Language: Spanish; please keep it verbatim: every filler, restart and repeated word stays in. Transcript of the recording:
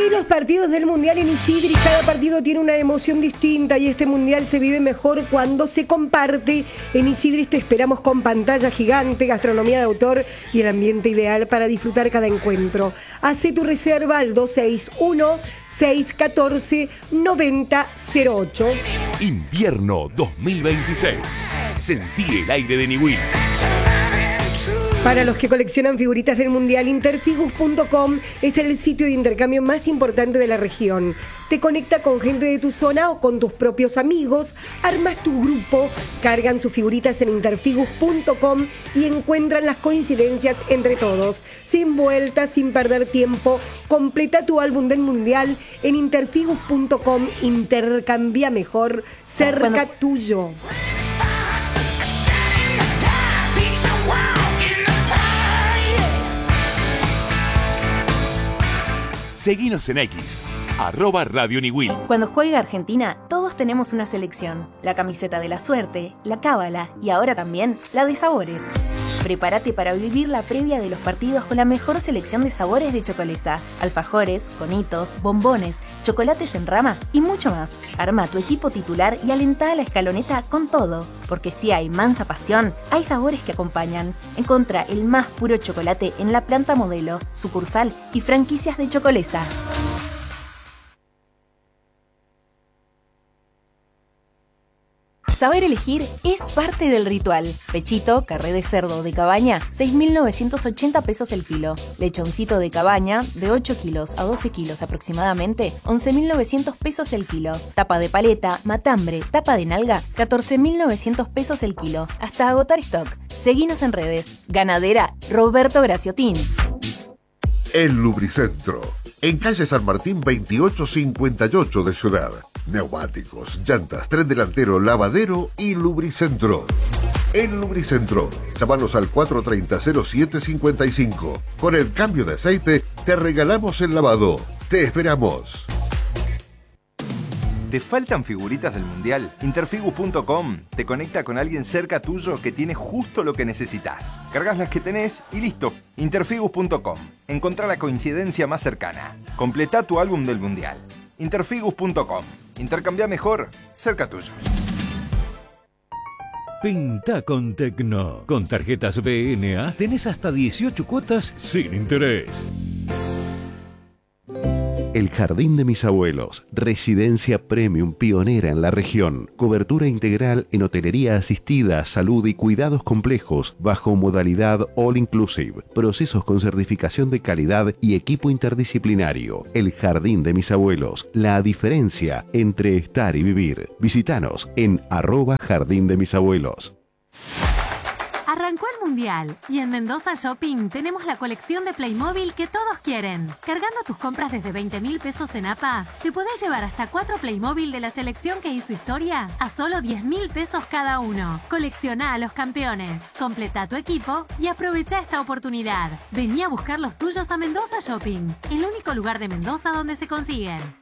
Viví los partidos del Mundial en Isidris. Cada partido tiene una emoción distinta y este Mundial se vive mejor cuando se comparte. En Isidris te esperamos con pantalla gigante, gastronomía de autor y el ambiente ideal para disfrutar cada encuentro. Hacé tu reserva al dos seis uno, seis uno cuatro, nueve cero cero ocho. Invierno dos mil veintiséis. Sentí el aire de Niwil. Para los que coleccionan figuritas del Mundial, interfigus punto com es el sitio de intercambio más importante de la región. Te conecta con gente de tu zona o con tus propios amigos, armas tu grupo, cargan sus figuritas en interfigus punto com y encuentran las coincidencias entre todos. Sin vueltas, sin perder tiempo, completa tu álbum del Mundial en interfigus punto com. Intercambia mejor, cerca bueno. tuyo. Seguinos en X, arroba Radio Niwil. Cuando juega Argentina, todos tenemos una selección. La camiseta de la suerte, la cábala y ahora también la de sabores. Prepárate para vivir la previa de los partidos con la mejor selección de sabores de Chocolesa. Alfajores, conitos, bombones, chocolates en rama y mucho más. Arma tu equipo titular y alentá a la escaloneta con todo. Porque si hay mansa pasión, hay sabores que acompañan. Encontrá el más puro chocolate en la planta modelo, sucursal y franquicias de Chocolesa. Saber elegir es parte del ritual. Pechito, carré de cerdo de cabaña, seis mil novecientos ochenta pesos el kilo. Lechoncito de cabaña, de ocho kilos a doce kilos aproximadamente, once mil novecientos pesos el kilo. Tapa de paleta, matambre, tapa de nalga, catorce mil novecientos pesos el kilo. Hasta agotar stock. Seguinos en redes. Ganadera Roberto Graciotín. El Lubricentro. En calle San Martín veintiocho cincuenta y ocho de Ciudad. Neumáticos, llantas, tren delantero, lavadero y Lubricentro. El Lubricentro. Llámanos al cuatro tres cero, cero siete cinco cinco. Con el cambio de aceite te regalamos el lavado. Te esperamos. ¿Te faltan figuritas del Mundial? interfigus punto com te conecta con alguien cerca tuyo que tiene justo lo que necesitas. Cargas las que tenés y listo. interfigus punto com. Encontrá la coincidencia más cercana. Completá tu álbum del Mundial. interfigus punto com. Intercambia mejor, cerca tuyo. Pinta con Tecno. Con tarjetas B N A tenés hasta dieciocho cuotas sin interés. El Jardín de mis abuelos, residencia premium pionera en la región, cobertura integral en hotelería asistida, salud y cuidados complejos bajo modalidad all inclusive, procesos con certificación de calidad y equipo interdisciplinario. El Jardín de mis abuelos, la diferencia entre estar y vivir. Visítanos en arroba Jardín de mis abuelos. Arrancó el Mundial y en Mendoza Shopping tenemos la colección de Playmobil que todos quieren. Cargando tus compras desde veinte mil pesos en A P A, te podés llevar hasta cuatro Playmobil de la selección que hizo historia a solo diez mil pesos cada uno. Colecciona a los campeones, completa tu equipo y aprovecha esta oportunidad. Vení a buscar los tuyos a Mendoza Shopping, el único lugar de Mendoza donde se consiguen.